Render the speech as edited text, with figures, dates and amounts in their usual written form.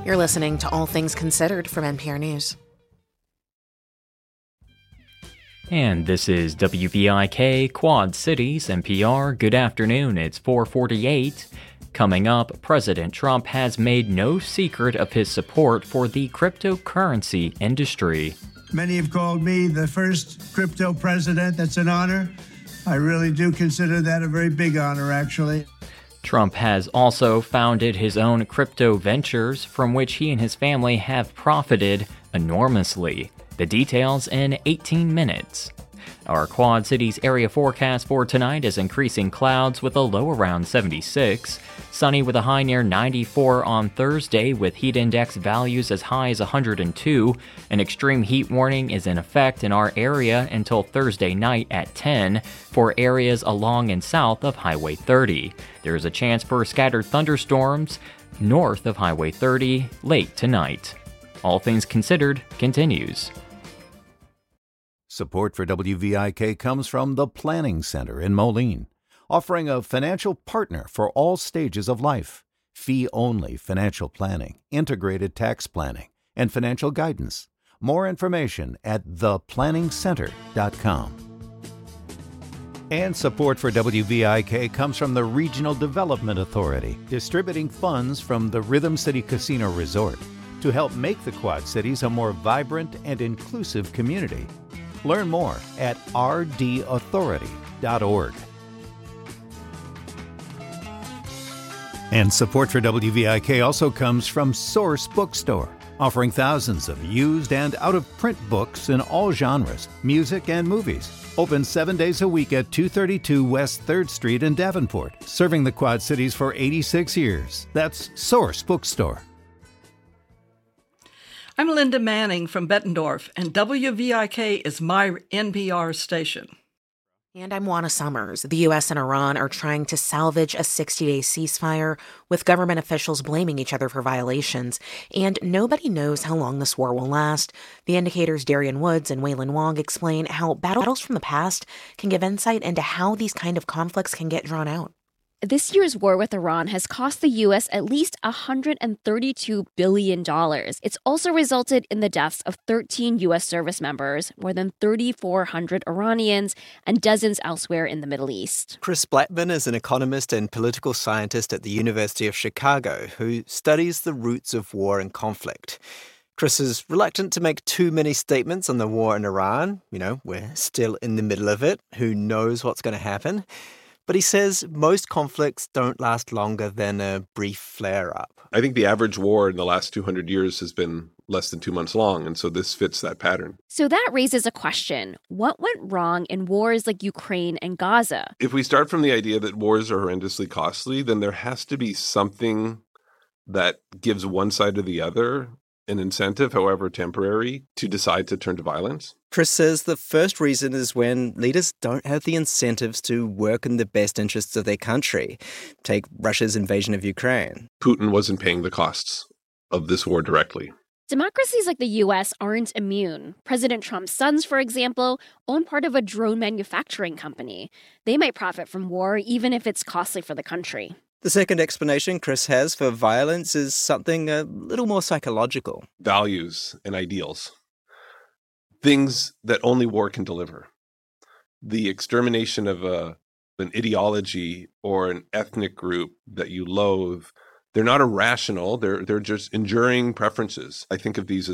You're listening to All Things Considered from NPR News. And this is WVIK Quad Cities NPR. Good afternoon. It's 4:48. Coming up, President Trump has made no secret of his support for the cryptocurrency industry. Many have called me the first crypto president. That's an honor. I really do consider that a very big honor, actually. Trump has also founded his own crypto ventures from which he and his family have profited enormously. The details in 18 minutes. Our Quad Cities area forecast for tonight is increasing clouds with a low around 76, sunny with a high near 94 on Thursday with heat index values as high as 102. An extreme heat warning is in effect in our area until Thursday night at 10 for areas along and south of Highway 30. There is a chance for scattered thunderstorms north of Highway 30 late tonight. All Things Considered continues. Support for WVIK comes from the Planning Center in Moline, offering a financial partner for all stages of life, fee-only financial planning, integrated tax planning, and financial guidance. More information at theplanningscenter.com. And support for WVIK comes from the Regional Development Authority, distributing funds from the Rhythm City Casino Resort to help make the Quad Cities a more vibrant and inclusive community. Learn more at rdauthority.org. And support for WVIK also comes from Source Bookstore, offering thousands of used and out-of-print books in all genres, music and movies. Open 7 days a week at 232 West 3rd Street in Davenport, serving the Quad Cities for 86 years. That's Source Bookstore. I'm Linda Manning from Bettendorf, and WVIK is my NPR station. And I'm Juana Summers. The U.S. and Iran are trying to salvage a 60-day ceasefire, with government officials blaming each other for violations. And nobody knows how long this war will last. The Indicator's Darian Woods and Waylon Wong explain how battles from the past can give insight into how these kind of conflicts can get drawn out. This year's war with Iran has cost the U.S. at least $132 billion. It's also resulted in the deaths of 13 U.S. service members, more than 3,400 Iranians, and dozens elsewhere in the Middle East. Chris Blackman is an economist and political scientist at the University of Chicago who studies the roots of war and conflict. Chris is reluctant to make too many statements on the war in Iran. We're still in the middle of it. Who knows what's going to happen? But he says most conflicts don't last longer than a brief flare-up. I think the average war in the last 200 years has been less than 2 months long, and so this fits that pattern. So that raises a question. What went wrong in wars like Ukraine and Gaza? If we start from the idea that wars are horrendously costly, then there has to be something that gives one side or the other an incentive, however temporary, to decide to turn to violence. Chris says the first reason is when leaders don't have the incentives to work in the best interests of their country. Take Russia's invasion of Ukraine. Putin wasn't paying the costs of this war directly. Democracies like the U.S. aren't immune. President Trump's sons, for example, own part of a drone manufacturing company. They might profit from war even if it's costly for the country. The second explanation Chris has for violence is something a little more psychological. Values and ideals. Things that only war can deliver. The extermination of an ideology or an ethnic group that you loathe, they're not irrational, they're just enduring preferences. I think of these